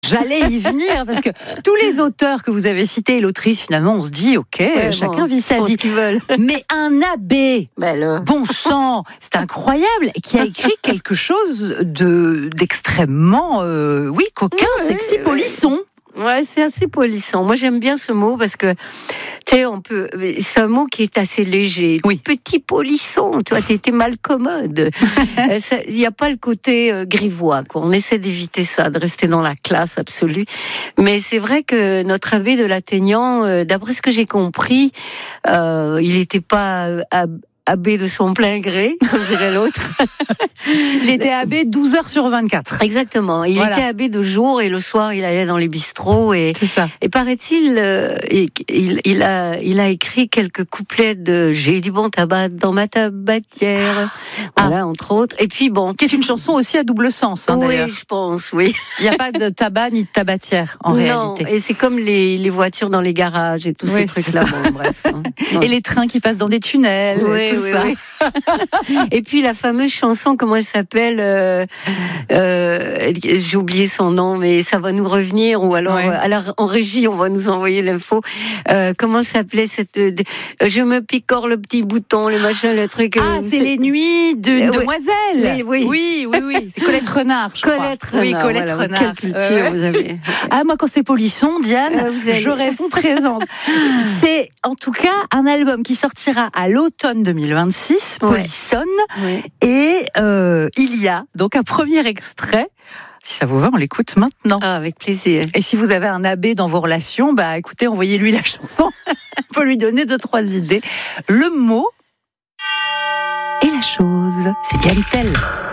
J'allais y venir parce que tous les auteurs que vous avez cités et l'autrice, finalement, on se dit, ok, chacun vit sa vie. Ce qu'ils veulent. Mais un abbé, Alors. bon sang, c'est incroyable, qui a écrit quelque chose d'extrêmement, coquin, sexy, polisson. Ouais, c'est assez polisson. Moi, j'aime bien ce mot parce que, tu sais, c'est un mot qui est assez léger. Oui. Petit polisson, tu vois, t'étais mal commode. Il n'y a pas le côté grivois, quoi. On essaie d'éviter ça, de rester dans la classe absolue. Mais c'est vrai que notre abbé de l'Athénian, d'après ce que j'ai compris, il n'était pas abbé de son plein gré, comme dirait l'autre. Il était abbé 12 heures sur 24. Exactement. Il était abbé de jour et le soir, il allait dans les bistrots. C'est ça. Et paraît-il, il a écrit quelques couplets de J'ai du bon tabac dans ma tabatière. Voilà, entre autres. Et puis bon. Qui est une chanson aussi à double sens, d'ailleurs. Oui, je pense, oui. Il n'y a pas de tabac ni de tabatière, en réalité. Et c'est comme les voitures dans les garages et tous ces trucs-là. Bon, bref. Et les trains qui passent dans des tunnels. Tout ça. Oui. Et puis la fameuse chanson, comment elle s'appelle j'ai oublié son nom, mais ça va nous revenir, ou alors en régie on va nous envoyer l'info. Comment s'appelait cette je me picore le petit bouton, le machin, le truc. C'est les nuits de demoiselle. Oui, c'est Colette Renard. Colette Renard. Quelle culture vous avez. Moi quand c'est polisson, Diane, je réponds présente. C'est en tout cas un album qui sortira à l'automne 2026, Polissonne. Et il y a donc un premier extrait. Si ça vous va, on l'écoute maintenant. Avec plaisir. Et si vous avez un abbé dans vos relations, écoutez, envoyez-lui la chanson. On peut lui donner 2-3 idées. Le mot et la chose. C'est Diane Tell.